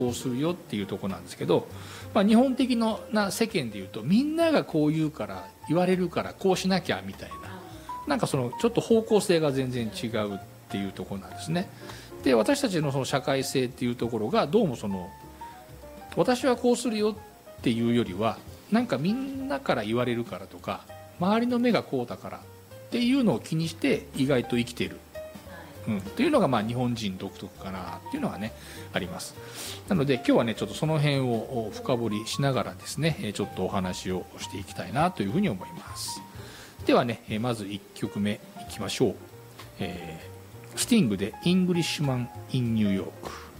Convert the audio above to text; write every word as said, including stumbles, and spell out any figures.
こうするよっていうところなんですけど、まあ、日本的な世間でいうとみんながこう言うから言われるからこうしなきゃみたいな、なんかそのちょっと方向性が全然違うっていうところなんですね。で私たちのその社会性っていうところがどうもその私はこうするよっていうよりはなんかみんなから言われるからとか周りの目がこうだからっていうのを気にして意外と生きてる、うん、っていうのがまあ日本人独特かなっていうのはねあります。なので今日はねちょっとその辺を深掘りしながらですねちょっとお話をしていきたいなというふうに思います。ではねまずいっきょくめいきましょう。えー、スティングでイングリッシュマン・イン・ニューヨーク。